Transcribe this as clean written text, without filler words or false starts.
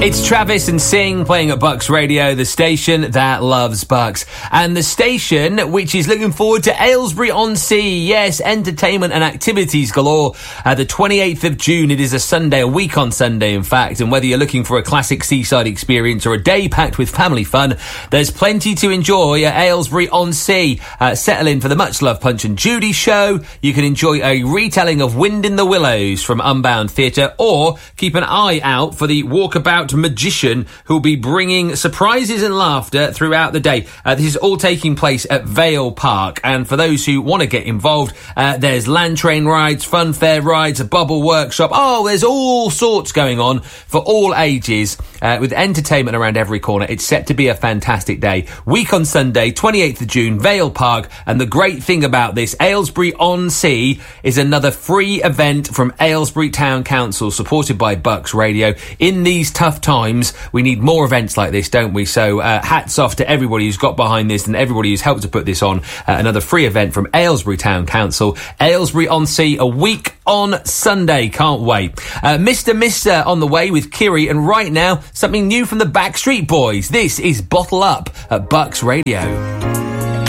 It's Travis and Sing playing at Bucks Radio, the station that loves Bucks. And the station which is looking forward to Aylesbury-on-Sea. Yes, entertainment and activities galore. The 28th of June, it is a Sunday, a week on Sunday, in fact. And whether you're looking for a classic seaside experience or a day packed with family fun, there's plenty to enjoy at Aylesbury-on-Sea. Settle in for the much-loved Punch and Judy show. You can enjoy a retelling of Wind in the Willows from Unbound Theatre, or keep an eye out for the Walkabout Magician, who'll be bringing surprises and laughter throughout the day. This is all taking place at Vale Park, and for those who want to get involved, there's land train rides, fun fair rides, a bubble workshop. Oh, there's all sorts going on for all ages, with entertainment around every corner. It's set to be a fantastic day. Week on Sunday, 28th of June, Vale Park. And the great thing about this, Aylesbury-on-Sea is another free event from Aylesbury Town Council, supported by Bucks Radio. In these tough times, we need more events like this, don't we? So hats off to everybody who's got behind this and everybody who's helped to put this on. Another free event from Aylesbury Town Council. Aylesbury-on-Sea, a week on Sunday. Can't wait. Mr. on the way with Kiri, and right now, something new from the Backstreet Boys. This is Bottle Up at Bucks Radio.